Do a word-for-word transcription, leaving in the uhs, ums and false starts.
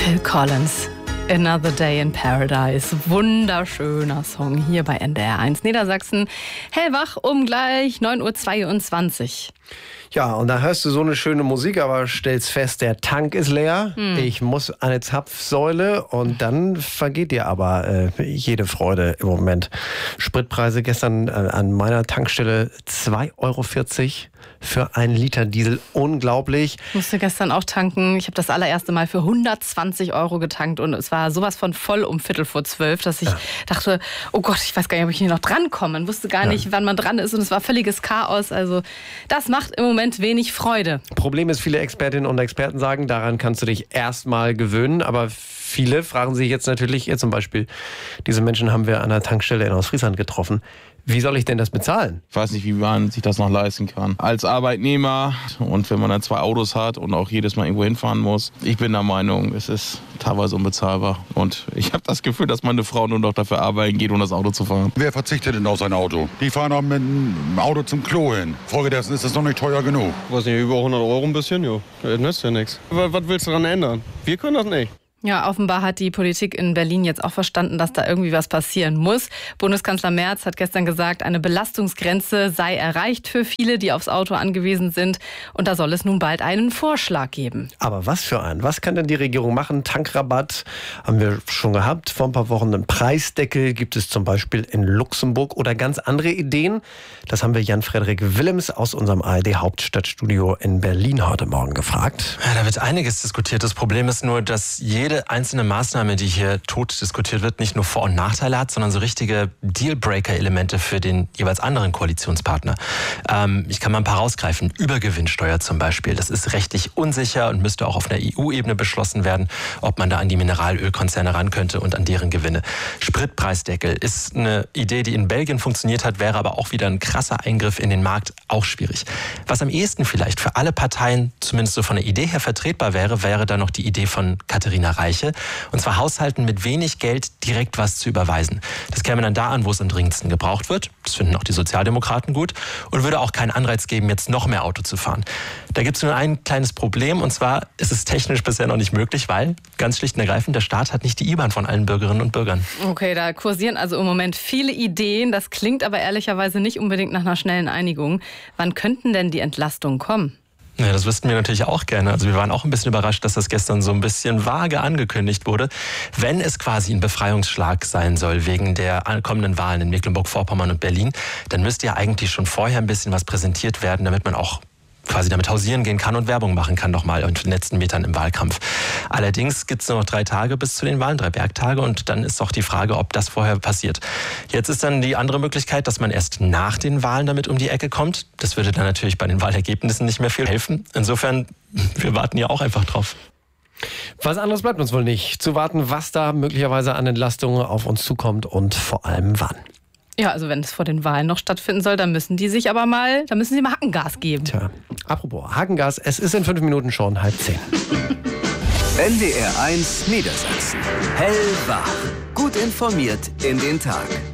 Phil Collins, Another Day in Paradise. Wunderschöner Song hier bei N D R eins Niedersachsen. Hellwach um gleich neun Uhr zweiundzwanzig. Ja, und da hörst du so eine schöne Musik, aber stellst fest, der Tank ist leer. Hm. Ich muss eine Zapfsäule und dann vergeht dir aber äh, jede Freude im Moment. Spritpreise gestern äh, an meiner Tankstelle zwei Euro vierzig für einen Liter Diesel. Unglaublich. Ich musste gestern auch tanken. Ich habe das allererste Mal für hundertzwanzig Euro getankt und es war sowas von voll um Viertel vor zwölf, dass ich ja. dachte, oh Gott, ich weiß gar nicht, ob ich hier noch drankomme. Man wusste gar nicht, ja. wann man dran ist und es war völliges Chaos. Also das macht im Moment wenig Freude. Problem ist, viele Expertinnen und Experten sagen, daran kannst du dich erstmal gewöhnen, aber viele fragen sich jetzt natürlich, zum Beispiel, diese Menschen haben wir an der Tankstelle in Ostfriesland getroffen. Wie soll ich denn das bezahlen? Ich weiß nicht, wie man sich das noch leisten kann. Als Arbeitnehmer und wenn man dann zwei Autos hat und auch jedes Mal irgendwo hinfahren muss, ich bin der Meinung, es ist teilweise unbezahlbar. Und ich habe das Gefühl, dass meine Frau nur noch dafür arbeiten geht, um das Auto zu fahren. Wer verzichtet denn auf sein Auto? Die fahren auch mit dem Auto zum Klo hin. Folgedessen ist es noch nicht teuer genug. Ich weiß nicht, über hundert Euro ein bisschen, jo. Das nützt ja nichts. Was, was willst du daran ändern? Wir können das nicht. Ja, offenbar hat die Politik in Berlin jetzt auch verstanden, dass da irgendwie was passieren muss. Bundeskanzler Merz hat gestern gesagt, eine Belastungsgrenze sei erreicht für viele, die aufs Auto angewiesen sind. Und da soll es nun bald einen Vorschlag geben. Aber was für einen? Was kann denn die Regierung machen? Tankrabatt haben wir schon gehabt. Vor ein paar Wochen einen Preisdeckel gibt es zum Beispiel in Luxemburg oder ganz andere Ideen. Das haben wir Jan-Frederik Willems aus unserem A R D-Hauptstadtstudio in Berlin heute Morgen gefragt. Ja, da wird einiges diskutiert. Das Problem ist nur, dass jede Jede einzelne Maßnahme, die hier tot diskutiert wird, nicht nur Vor- und Nachteile hat, sondern so richtige Dealbreaker-Elemente für den jeweils anderen Koalitionspartner. Ähm, ich kann mal ein paar rausgreifen. Übergewinnsteuer zum Beispiel. Das ist rechtlich unsicher und müsste auch auf einer E U-Ebene beschlossen werden, ob man da an die Mineralölkonzerne ran könnte und an deren Gewinne. Spritpreisdeckel ist eine Idee, die in Belgien funktioniert hat, wäre aber auch wieder ein krasser Eingriff in den Markt, auch schwierig. Was am ehesten vielleicht für alle Parteien, zumindest so von der Idee her vertretbar wäre, wäre dann noch die Idee von Katharina Reiche. Und zwar Haushalten mit wenig Geld direkt was zu überweisen. Das käme dann da an, wo es am dringendsten gebraucht wird. Das finden auch die Sozialdemokraten gut. Und würde auch keinen Anreiz geben, jetzt noch mehr Auto zu fahren. Da gibt es nur ein kleines Problem. Und zwar ist es technisch bisher noch nicht möglich, weil, ganz schlicht und ergreifend, der Staat hat nicht die I B A N von allen Bürgerinnen und Bürgern. Okay, da kursieren also im Moment viele Ideen. Das klingt aber ehrlicherweise nicht unbedingt nach einer schnellen Einigung. Wann könnten denn die Entlastungen kommen? Ja, das wüssten wir natürlich auch gerne. Also wir waren auch ein bisschen überrascht, dass das gestern so ein bisschen vage angekündigt wurde. Wenn es quasi ein Befreiungsschlag sein soll wegen der kommenden Wahlen in Mecklenburg-Vorpommern und Berlin, dann müsste ja eigentlich schon vorher ein bisschen was präsentiert werden, damit man auch quasi damit hausieren gehen kann und Werbung machen kann nochmal in den letzten Metern im Wahlkampf. Allerdings gibt es nur noch drei Tage bis zu den Wahlen, drei Werktage, und dann ist auch die Frage, ob das vorher passiert. Jetzt ist dann die andere Möglichkeit, dass man erst nach den Wahlen damit um die Ecke kommt. Das würde dann natürlich bei den Wahlergebnissen nicht mehr viel helfen. Insofern, wir warten ja auch einfach drauf. Was anderes bleibt uns wohl nicht. Zu warten, was da möglicherweise an Entlastungen auf uns zukommt und vor allem wann. Ja, also wenn es vor den Wahlen noch stattfinden soll, dann müssen die sich aber mal, dann müssen sie mal Hackengas geben. Tja, apropos Hackengas, es ist in fünf Minuten schon halb zehn. N D R eins Niedersachsen. Hellwach. Gut informiert in den Tag.